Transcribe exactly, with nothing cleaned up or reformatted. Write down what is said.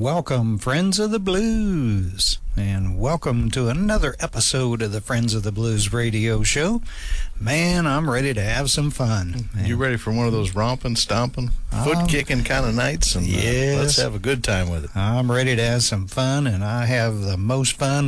welcome, Friends of the Blues, and welcome to another episode of the Friends of the Blues radio show. Man, I'm ready to have some fun. You ready for one of those romping, stomping, foot-kicking kind of nights? And yes. uh, let's have a good time with it. I'm ready to have some fun, and I have the most fun